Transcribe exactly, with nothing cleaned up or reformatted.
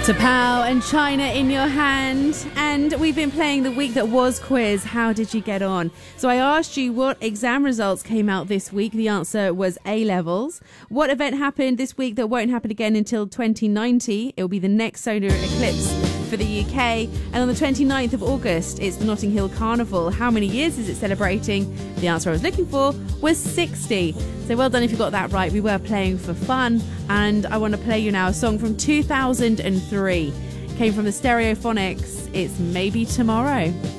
T'Pau and China in Your Hand. And we've been playing the week that was quiz. How did you get on? So I asked you what exam results came out this week. The answer was A-levels. What event happened this week that won't happen again until twenty ninety? It will be the next solar eclipse for the U K. And on the twenty-ninth of August, it's the Notting Hill Carnival. How many years is it celebrating? The answer I was looking for was sixty. So well done if you got that right. We were playing for fun. And I want to play you now a song from two thousand three. Came from the Stereophonics. It's Maybe Tomorrow.